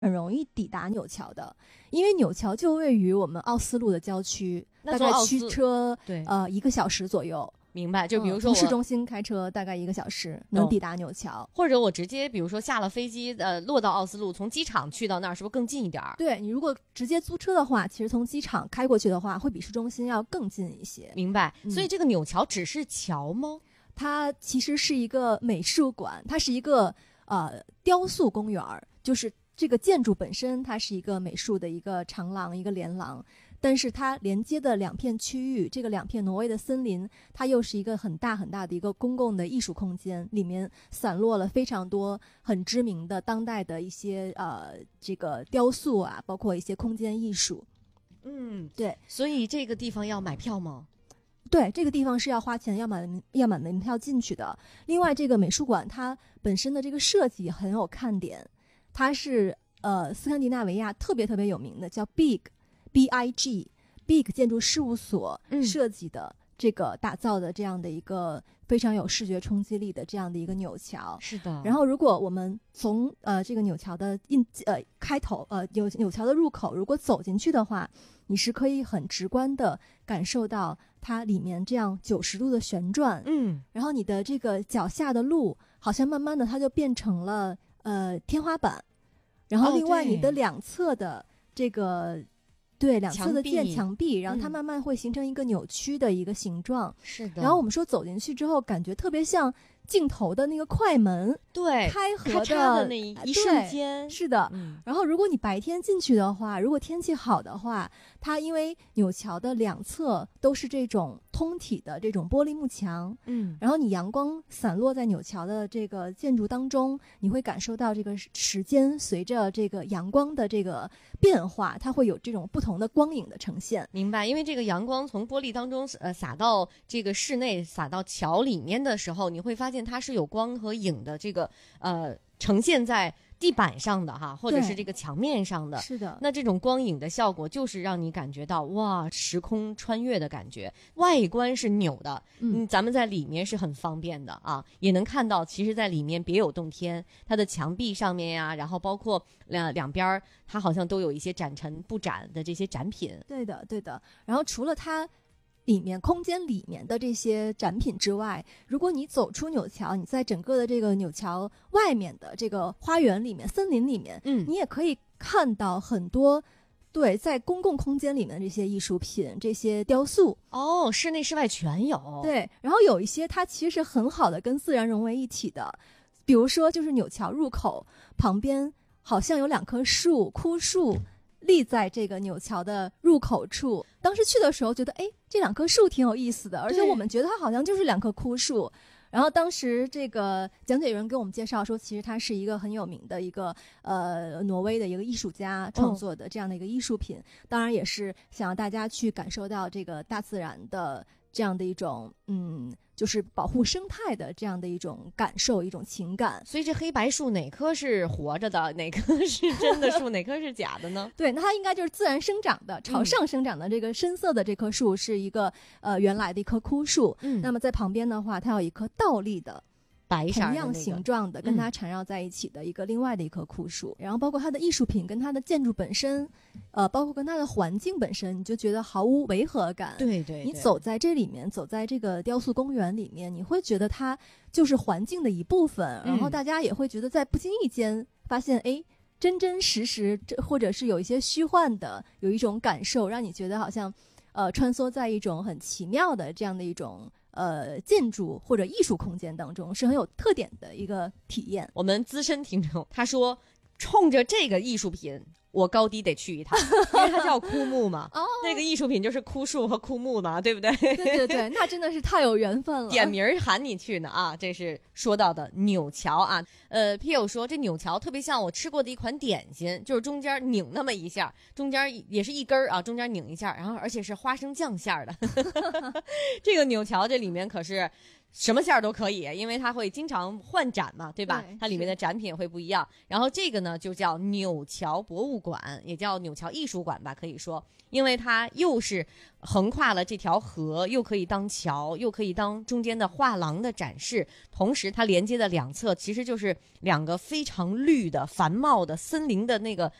很容易抵达纽桥的，因为纽桥就位于我们奥斯陆的郊区，大概驱车1个小时左右。 明白，就比如说从市中心开车大概1个小时能抵达纽桥， 或者我直接比如说下了飞机落到奥斯陆，从机场去到那儿是不是更近一点？ 对，你如果直接租车的话，其实从机场开过去的话会比市中心要更近一些。 明白，所以这个纽桥只是桥吗？ 它其实是一个美术馆，它是一个雕塑公园，就是这个建筑本身它是一个美术的一个长廊一个连廊，但是它连接的2片区域，这个2片挪威的森林，它又是一个很大很大的一个公共的艺术空间，里面散落了非常多很知名的当代的一些这个雕塑啊，包括一些空间艺术。对， 所以这个地方要买票吗？ 对，这个地方是要花钱要买门票进去的。另外这个美术馆它本身的这个设计很有看点，它是斯堪的纳维亚特别特别有名的叫 BIG 建筑事务所设计的这个打造的这样的一个非常有视觉冲击力的这样的一个纽桥。 是的。 然后如果我们从这个纽桥的开头纽桥的入口如果走进去的话，你是可以很直观的感受到它里面这样90度的旋转。然后你的这个脚下的路好像慢慢的它就变成了天花板，然后另外你的两侧的这个两侧的墙壁，然后它慢慢会形成一个扭曲的一个形状。 是的。 然后我们说走进去之后感觉特别像镜头的那个快门， 对， 开合的那一瞬间。 是的。然后如果你白天进去的话，如果天气好的话，它因为纽桥的2侧都是这种通体的这种玻璃幕墙，然后你阳光散落在纽桥的这个建筑当中，你会感受到这个时间随着这个阳光的这个变化，它会有这种不同的光影的呈现。 明白，因为这个阳光从玻璃当中洒到这个室内，洒到桥里面的时候，你会发现它是有光和影的这个呈现在地板上的哈，或者是这个墙面上的。 是的。 那这种光影的效果就是让你感觉到哇，时空穿越的感觉。外观是扭的，咱们在里面是很方便的啊，也能看到其实在里面别有洞天，它的墙壁上面呀，然后包括两边它好像都有一些展陈布展的这些展品。 对的对的。然后除了它里面空间里面的这些展品之外，如果你走出纽桥，你在整个的这个纽桥外面的这个花园里面森林里面，你也可以看到很多在公共空间里面的这些艺术品，这些雕塑。 室内室外全有。 对，然后有一些它其实是很好的跟自然融为一体的，比如说就是纽桥入口旁边好像有2棵枯树立在这个纽桥的入口处。当时去的时候觉得这2棵树挺有意思的，而且我们觉得它好像就是2棵枯树。然后当时这个讲解员给我们介绍说，其实它是一个很有名的一个挪威的一个艺术家创作的这样的一个艺术品。当然也是想让大家去感受到这个大自然的这样的一种就是保护生态的这样的一种感受，一种情感。 所以这黑白树哪棵是活着的，哪棵是真的树，哪棵是假的呢？ 对，那它应该就是自然生长的，朝上生长的这个深色的这棵树是一个原来的一棵枯树。那么在旁边的话，它有一棵倒立的白色同样形状的跟它缠绕在一起的另外的一棵枯树。然后包括它的艺术品跟它的建筑本身包括跟它的环境本身，你就觉得毫无违和感。 对，你走在这里面，走在这个雕塑公园里面，你会觉得它就是环境的一部分。然后大家也会觉得在不经意间发现真真实实或者是有一些虚幻的有一种感受，让你觉得好像穿梭在一种很奇妙的这样的一种建筑或者艺术空间当中，是很有特点的一个体验。 我们资深听众他说，冲着这个艺术品我高低得去一趟，因为它叫枯木嘛。那个艺术品就是枯树和枯木嘛，对不对？ 对，那真的是太有缘分了。 点名喊你去呢啊！这是说到的纽桥啊。Pio 说这纽桥特别像我吃过的一款点心，就是中间拧那么一下，中间也是一根啊，中间拧一下，然后而且是花生酱馅的。这个纽桥这里面可是什么馅儿都可以，因为它会经常换展嘛，对吧？ 对， 它里面的展品会不一样。然后这个呢，就叫纽桥博物馆，也叫纽桥艺术馆吧，可以说，因为它又是横跨了这条河，又可以当桥，又可以当中间的画廊的展示，同时它连接的两侧其实就是两个非常绿的繁茂的森林的那个